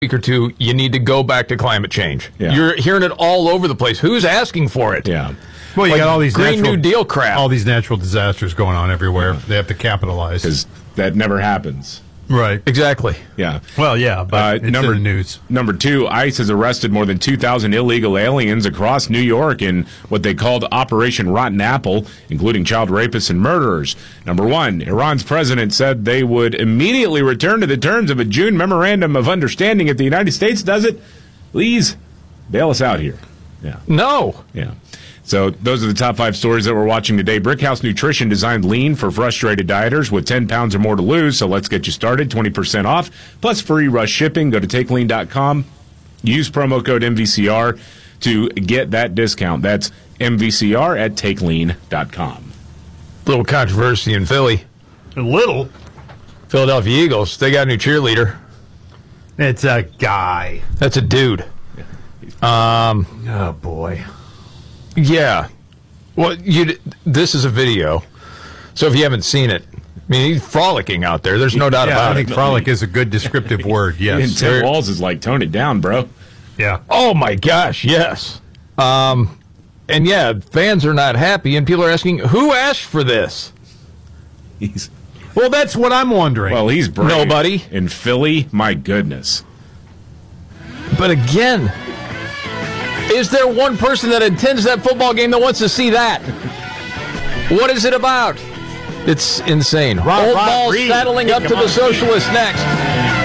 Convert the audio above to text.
week or two, you need to go back to climate change. Yeah. You're hearing it all over the place. Who's asking for it? Yeah. Well, you Like got all these Green New Deal crap. all these natural disasters going on everywhere. They have to capitalize. Because that never happens. Right. Exactly. Yeah. Well, yeah, but it's in the news. Number 2, ICE has arrested more than 2,000 illegal aliens across New York in what they called Operation Rotten Apple, including child rapists and murderers. Number 1, Iran's president said they would immediately return to the terms of a June Memorandum of Understanding if the United States does it. Please bail us out here. Yeah. No. Yeah. So those are the top 5 stories that we're watching today. Brickhouse Nutrition designed lean for frustrated dieters with 10 pounds or more to lose. So let's get you started. 20% off plus free rush shipping. Go to takelean.com. Use promo code MVCR to get that discount. That's MVCR at takelean.com. Little controversy in Philly. A little. Philadelphia Eagles. They got a new cheerleader. It's a guy. That's a dude. Oh, boy. Yeah. Well, this is a video. So if you haven't seen it, I mean, he's frolicking out there. There's no doubt about I think it. frolic is a good descriptive word, And yes. Tim Walz is like, tone it down, bro. Yeah. Oh, my gosh, yes. And, yeah, fans are not happy, and people are asking, who asked for this? Well, that's what I'm wondering. Well, he's brave. Nobody. In Philly, my goodness. But again, is there one person that attends that football game that wants to see that? What is it about? It's insane. Old ball Reed. saddling up to the socialists next.